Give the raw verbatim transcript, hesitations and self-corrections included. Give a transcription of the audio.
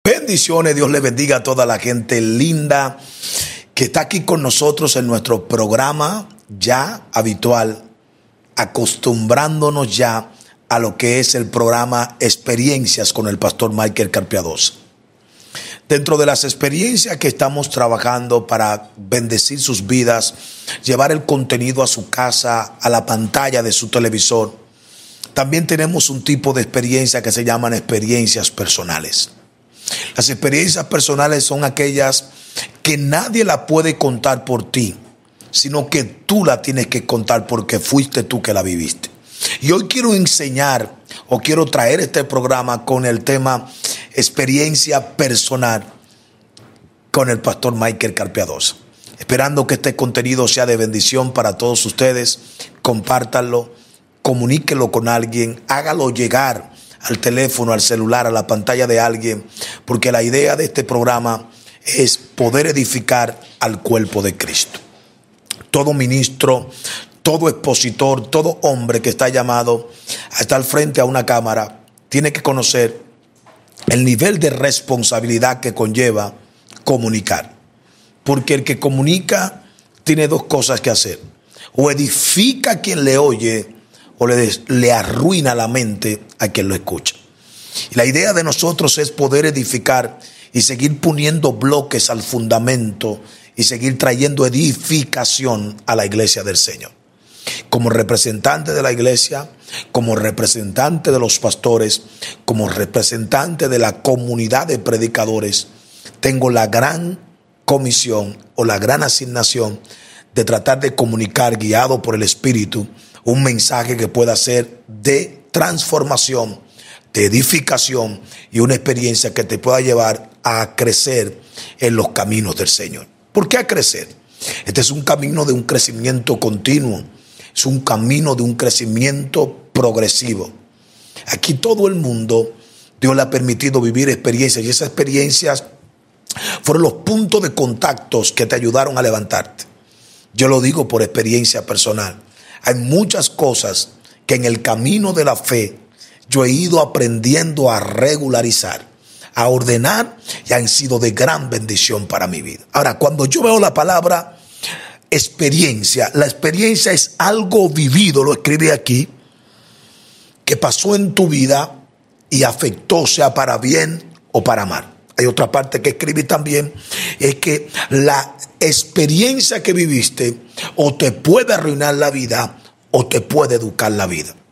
Bendiciones, Dios le bendiga a toda la gente linda que está aquí con nosotros en nuestro programa ya habitual, acostumbrándonos ya a lo que es el programa Experiencias con el pastor Michael Carpiadosa. Dentro de las experiencias que estamos trabajando para bendecir sus vidas, llevar el contenido a su casa, a la pantalla de su televisor, también tenemos un tipo de experiencia que se llaman experiencias personales. Las experiencias personales son aquellas que nadie la puede contar por ti, sino que tú la tienes que contar porque fuiste tú que la viviste. Y hoy quiero enseñar o quiero traer este programa con el tema experiencia personal con el pastor Michael Carpiadosa. Esperando que este contenido sea de bendición para todos ustedes. Compártanlo, comuníquelo con alguien, hágalo llegar al teléfono, al celular, a la pantalla de alguien, porque la idea de este programa es poder edificar al cuerpo de Cristo. Todo ministro, todo expositor, todo hombre que está llamado a estar frente a una cámara tiene que conocer el nivel de responsabilidad que conlleva comunicar. Porque el que comunica tiene dos cosas que hacer: o edifica a quien le oye, o le, le arruina la mente a quien lo escucha. Y la idea de nosotros es poder edificar y seguir poniendo bloques al fundamento y seguir trayendo edificación a la iglesia del Señor. Como representante de la iglesia, como representante de los pastores, como representante de la comunidad de predicadores, tengo la gran comisión o la gran asignación de tratar de comunicar, guiado por el Espíritu, un mensaje que pueda ser de transformación, de edificación y una experiencia que te pueda llevar a crecer en los caminos del Señor. ¿Por qué a crecer? Este es un camino de un crecimiento continuo, es un camino de un crecimiento progresivo. Aquí todo el mundo, Dios le ha permitido vivir experiencias, y esas experiencias fueron los puntos de contactos que te ayudaron a levantarte. Yo lo digo por experiencia personal. Hay muchas cosas que en el camino de la fe yo he ido aprendiendo a regularizar, a ordenar, y han sido de gran bendición para mi vida. Ahora, cuando yo veo la palabra experiencia, la experiencia es algo vivido, lo escribí aquí, que pasó en tu vida y afectó, sea para bien o para mal. Hay otra parte que escribí también, es que la experiencia que viviste o te puede arruinar la vida o te puede educar la vida.